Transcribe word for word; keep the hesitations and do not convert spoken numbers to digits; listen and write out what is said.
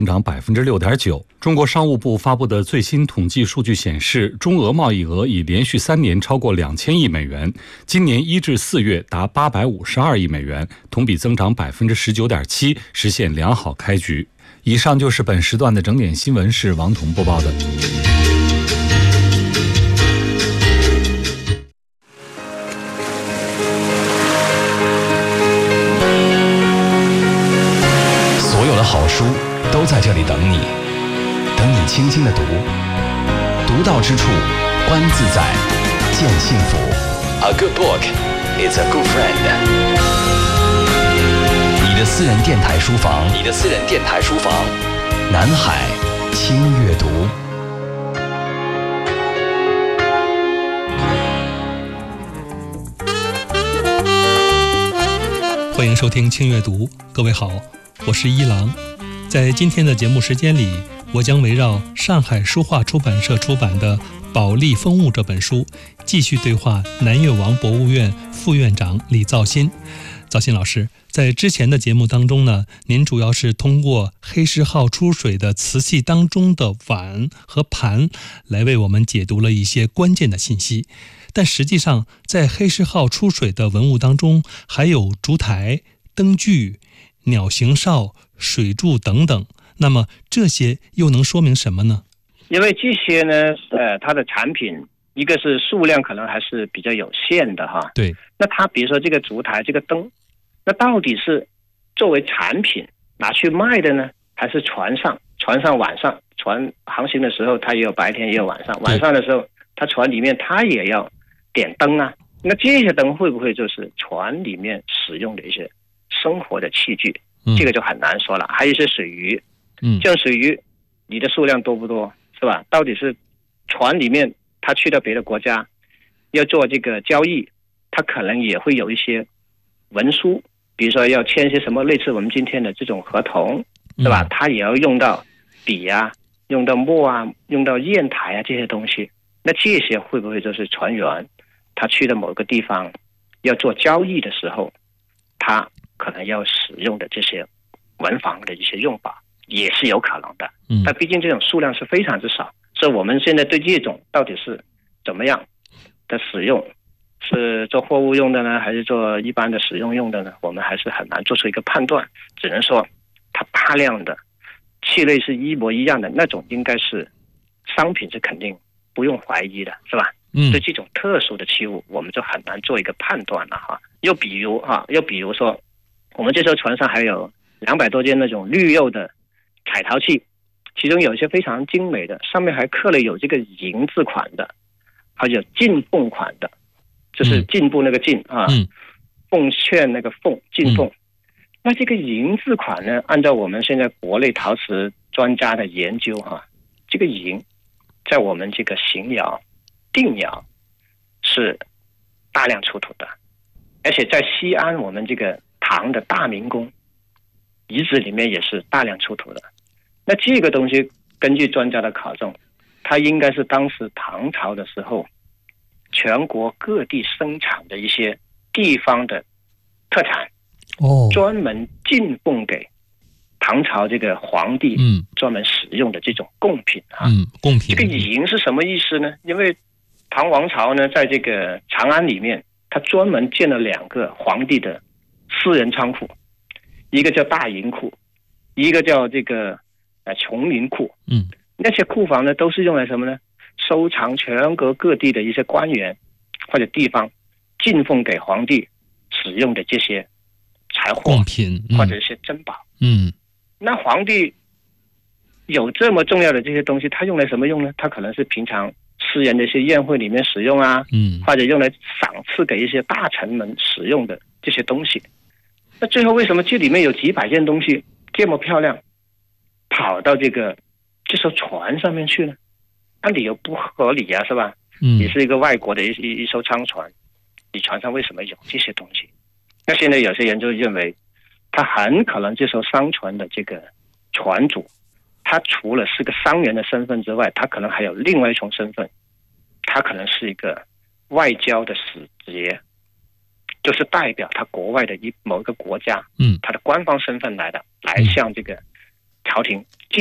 增长 百分之六点九。 中国商务部发布的最新统计数据显示，中俄贸易额已连续三年超过两千亿美元，今年一至四月达八百五十二亿美元，同比增长 百分之十九点七， 实现良好开局。以上就是本时段的整点新闻，是王彤播报的。 所有的好书都在这里等你，等你轻轻的读，读到之处观自在，见幸福。 A good book is a good friend。 你的私人电台书房，你的私人电台书房，南海轻阅读。 欢迎收听轻阅读，各位好，我是一郎。在今天的节目时间里，我将围绕上海书画出版社出版的《保利风物》这本书，继续对话南越王博物院副院长李造新。造新老师，在之前的节目当中呢，您主要是通过黑石号出水的瓷器当中的碗和盘来为我们解读了一些关键的信息。但实际上，在黑石号出水的文物当中，还有烛台、灯具、鸟形哨、水柱等等。那么这些又能说明什么呢？ 因为这些呢，呃，它的产品一个是数量可能还是比较有限的哈。 对。 那它比如说这个烛台、这个灯，那到底是作为产品拿去卖的呢，还是船上？船上晚上船航行的时候，它也有白天也有晚上，晚上的时候它船里面它也要点灯啊。那这些灯会不会就是船里面使用的一些生活的器具？嗯、这个就很难说了。还有一些水鱼。嗯，这种水鱼，你的数量多不多，是吧？到底是船里面他去到别的国家要做这个交易，他可能也会有一些文书，比如说要签一些什么类似我们今天的这种合同，是吧？他也要用到笔啊，用到墨啊，用到砚台啊这些东西。那这些会不会就是船员他去到某个地方要做交易的时候，他可能要使用的这些文房的一些用法？也是有可能的，但毕竟这种数量是非常之少，所以我们现在对这种到底是怎么样的使用，是做货物用的呢，还是做一般的使用用的呢？我们还是很难做出一个判断，只能说它大量的器类是一模一样的，那种应该是商品，是肯定不用怀疑的，是吧？嗯，对这种特殊的器物，我们就很难做一个判断了哈。又比如哈，又比如说，我们这艘船上还有两百多件那种绿釉的彩陶器，其中有一些非常精美的，上面还刻了有这个银字款的，还有进凤款的，就是进步那个进、嗯、啊，奉劝那个奉，进凤、嗯。那这个银字款呢，按照我们现在国内陶瓷专家的研究哈、啊，这个银在我们这个邢窑、定窑是大量出土的，而且在西安我们这个唐的大明宫遗址里面也是大量出土的。那这个东西根据专家的考证，它应该是当时唐朝的时候全国各地生产的一些地方的特产，哦，专门进贡给唐朝这个皇帝专门使用的这种贡品啊。嗯，贡品。这个银是什么意思呢？因为唐王朝呢，在这个长安里面，他专门建了两个皇帝的私人仓库，一个叫大银库，一个叫这个呃琼林库。嗯，那些库房呢，都是用来什么呢？收藏全国各地的一些官员或者地方进奉给皇帝使用的这些财货、贡品、嗯、或者一些珍宝。嗯，那皇帝有这么重要的这些东西，他用来什么用呢？他可能是平常私人的一些宴会里面使用啊，嗯，或者用来赏赐给一些大臣们使用的这些东西。那最后为什么这里面有几百件东西这么漂亮，跑到这个这艘船上面去呢？按理由不合理啊，是吧？嗯，你是一个外国的一一艘商船，你船上为什么有这些东西？那现在有些人就认为，他很可能这艘商船的这个船主，他除了是个商人的身份之外，他可能还有另外一重身份，他可能是一个外交的使节，就是代表他国外的一某一个国家，嗯，他的官方身份来的，来向这个调停。